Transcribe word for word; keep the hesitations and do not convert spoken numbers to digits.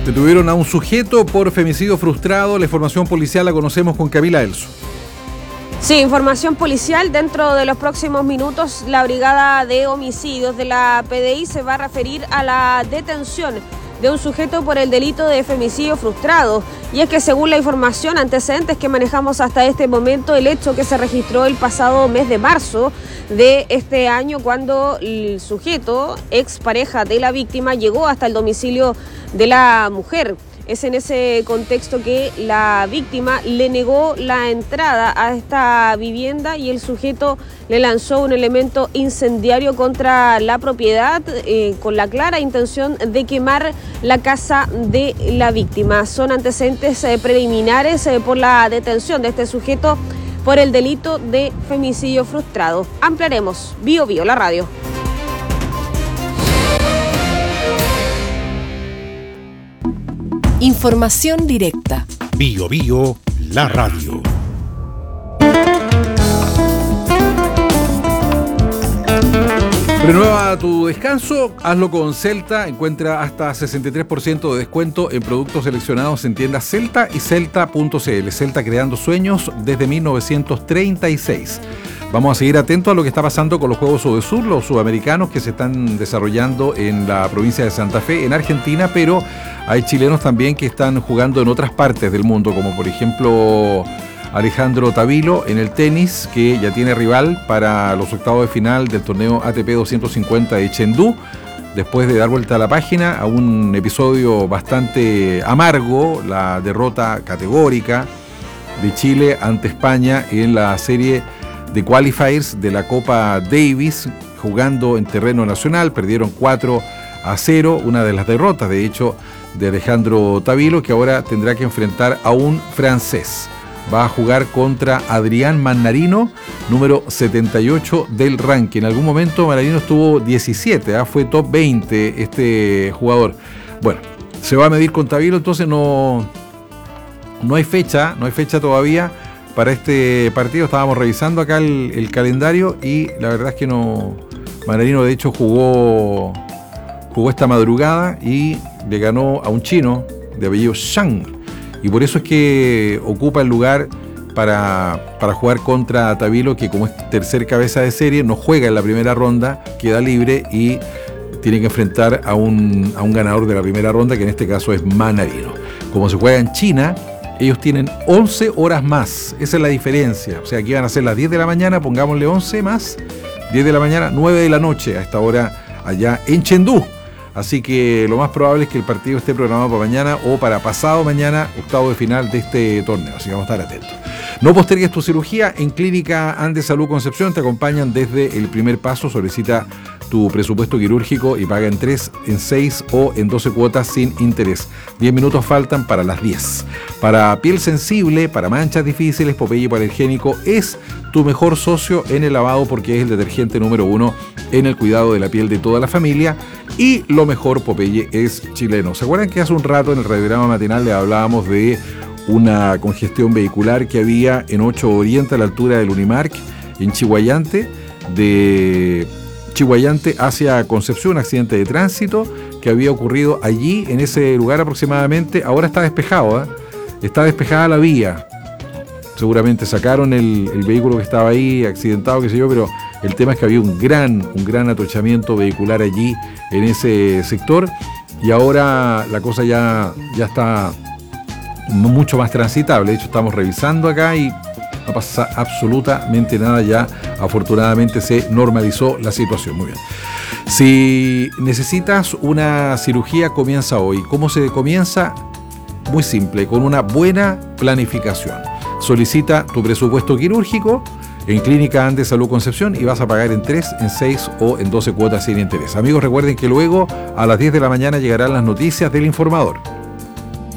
Detuvieron a un sujeto por femicidio frustrado. La información policial la conocemos con Camila Elso. Sí, información policial. Dentro de los próximos minutos, la Brigada de Homicidios de la P D I se va a referir a la detención de un sujeto por el delito de femicidio frustrado. Y es que según la información, antecedentes que manejamos hasta este momento, el hecho que se registró el pasado mes de marzo de este año, cuando el sujeto, expareja de la víctima, llegó hasta el domicilio de la mujer. Es en ese contexto que la víctima le negó la entrada a esta vivienda y el sujeto le lanzó un elemento incendiario contra la propiedad eh, con la clara intención de quemar la casa de la víctima. Son antecedentes eh, preliminares eh, por la detención de este sujeto por el delito de femicidio frustrado. Ampliaremos. Bio Bio, la radio. Información directa. Bio Bio, la radio. Renueva tu descanso, hazlo con Celta. Encuentra hasta sesenta y tres por ciento de descuento en productos seleccionados en tiendas Celta y Celta punto c l. Celta, creando sueños desde mil novecientos treinta y seis. Vamos a seguir atentos a lo que está pasando con los Juegos Sudesur, los sudamericanos que se están desarrollando en la provincia de Santa Fe, en Argentina, pero hay chilenos también que están jugando en otras partes del mundo, como por ejemplo Alejandro Tavilo en el tenis, que ya tiene rival para los octavos de final del torneo A T P doscientos cincuenta de Chengdu, después de dar vuelta a la página a un episodio bastante amargo, la derrota categórica de Chile ante España en la serie de qualifiers de la Copa Davis, jugando en terreno nacional. Perdieron cuatro a cero, una de las derrotas, de hecho, de Alejandro Tavilo, que ahora tendrá que enfrentar a un francés. Va a jugar contra Adrián Mannarino, número setenta y ocho del ranking. En algún momento Mannarino estuvo diecisiete, ¿eh? Fue top veinte este jugador. Bueno, se va a medir con Tavilo, entonces no, no hay fecha, no hay fecha todavía para este partido. Estábamos revisando acá el, el calendario y la verdad es que no. Mannarino de hecho jugó jugó esta madrugada y le ganó a un chino de apellido Shang, y por eso es que ocupa el lugar para, para jugar contra Tavilo, que como es tercer cabeza de serie no juega en la primera ronda, queda libre y tiene que enfrentar a un, a un ganador de la primera ronda, que en este caso es Mannarino. Como se juega en China, ellos tienen once horas más, esa es la diferencia. O sea, aquí van a ser las diez de la mañana, pongámosle once más, diez de la mañana, nueve de la noche a esta hora allá en Chengdu. Así que lo más probable es que el partido esté programado para mañana o para pasado mañana, octavo de final de este torneo. Así que vamos a estar atentos. No postergues tu cirugía. En Clínica Andes Salud Concepción te acompañan desde el primer paso. Solicita tu presupuesto quirúrgico y paga en tres, en seis o en doce cuotas sin interés. diez minutos faltan para las diez. Para piel sensible, para manchas difíciles, Popeye Hipoalergénico es tu mejor socio en el lavado, porque es el detergente número uno en el cuidado de la piel de toda la familia. Y lo mejor, Popeye es chileno. ¿Se acuerdan que hace un rato en el radiograma matinal le hablábamos de una congestión vehicular que había en ocho Oriente, a la altura del Unimark, en Chihuayante, de Chihuayante hacia Concepción, un accidente de tránsito que había ocurrido allí, en ese lugar aproximadamente? Ahora está despejado, ¿eh? Está despejada la vía. Seguramente sacaron el, el vehículo que estaba ahí accidentado, qué sé yo, pero el tema es que había un gran, un gran atochamiento vehicular allí en ese sector, y ahora la cosa ya, ya está mucho más transitable. De hecho, estamos revisando acá y no pasa absolutamente nada ya. Afortunadamente se normalizó la situación. Muy bien. Si necesitas una cirugía, comienza hoy. ¿Cómo se comienza? Muy simple, con una buena planificación. Solicita tu presupuesto quirúrgico en Clínica Andes Salud Concepción y vas a pagar en tres, en seis o en doce cuotas sin interés. Amigos, recuerden que luego a las diez de la mañana llegarán las noticias del informador.